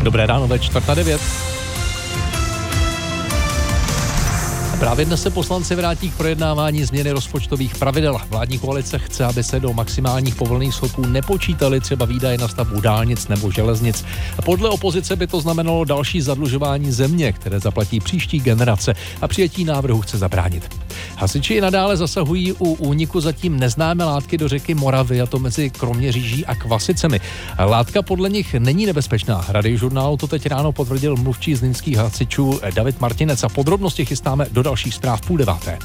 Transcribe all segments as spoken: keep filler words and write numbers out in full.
Dobré ráno ve čtvrt na devět. Právě dnes se poslanci vrátí k projednávání změny rozpočtových pravidel. Vládní koalice chce, aby se do maximálních povolených schodků nepočítaly třeba výdaje na stavbu dálnic nebo železnic. Podle opozice by to znamenalo další zadlužování země, které zaplatí příští generace, a přijetí návrhu chce zabránit. Hasiči nadále zasahují u úniku zatím neznámé látky do řeky Moravy, a to mezi Kroměříží a Kvasicemi. Látka podle nich není nebezpečná. Radiožurnálu to teď ráno potvrdil mluvčí zlínských hasičů David Martinec a podrobnosti chystáme do dalších zpráv půl deváté.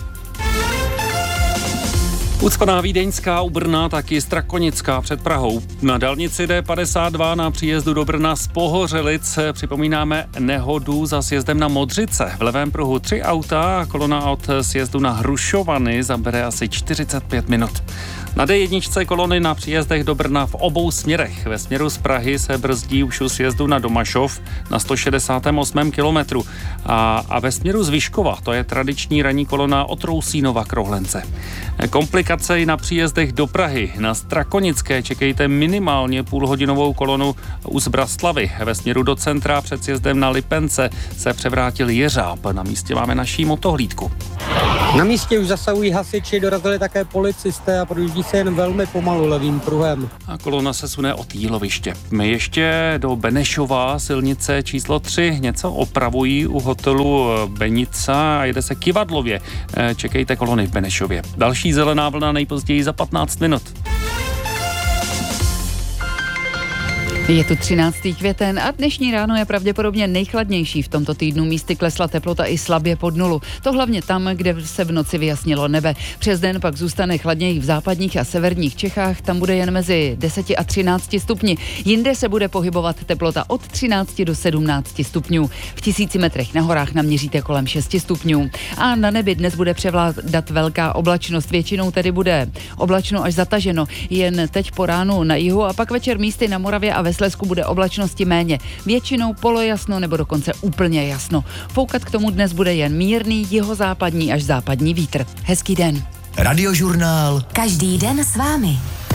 Ucpaná Vídeňská u Brna, taky Strakonická před Prahou. Na dálnici D padesát dva na příjezdu do Brna z Pohořelic připomínáme nehodu za sjezdem na Modřice. V levém pruhu tři auta a kolona od sjezdu na Hrušovany zabere asi čtyřicet pět minut. Na D jedna kolony na příjezdech do Brna v obou směrech. Ve směru z Prahy se brzdí už u sjezdu na Domašov na sto šedesátém osmém kilometru. A, a ve směru z Vyškova, to je tradiční ranní kolona od Rousínova k Rohlence. Komplikace i na příjezdech do Prahy. Na Strakonické čekejte minimálně půlhodinovou kolonu u Zbraslavy. Ve směru do centra před sjezdem na Lipence se převrátil jeřáb. Na místě máme naší motohlídku. Na místě už zasahují hasiči, dorazili také policisté a projíždí se jen velmi pomalu levým pruhem. A kolona se sune od Jíloviště. My ještě do Benešova, silnice číslo tři, něco opravují u hotelu Benica a jede se Kivadlově. Čekejte kolony v Benešově. Další zelená vlna nejpozději za patnáct minut. Je tu třináctý květen a dnešní ráno je pravděpodobně nejchladnější v tomto týdnu. Místy klesla teplota i slabě pod nulu. To hlavně tam, kde se v noci vyjasnilo nebe. Přes den pak zůstane chladněji v západních a severních Čechách. Tam bude jen mezi deseti a třinácti stupni. Jinde se bude pohybovat teplota od třinácti do sedmnácti stupňů. V tisíci metrech na horách naměříte kolem šesti stupňů. A na nebi dnes bude převládat velká oblačnost. Většinou tedy bude oblačno až zataženo. Jen teď po ránu na jihu a pak večer místy na Moravě a ve Slezsku bude oblačnosti méně. Většinou polojasno nebo dokonce úplně jasno. Foukat k tomu dnes bude jen mírný jihozápadní až západní vítr. Hezký den. Radiožurnál. Každý den s vámi.